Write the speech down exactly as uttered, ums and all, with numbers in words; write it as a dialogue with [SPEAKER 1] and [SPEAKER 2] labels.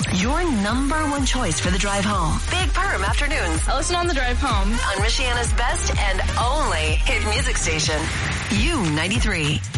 [SPEAKER 1] Your number one choice for the drive home. Big Perm Afternoons.
[SPEAKER 2] I listen on the drive home.
[SPEAKER 1] On Michiana's best and only hit music station. U ninety-three.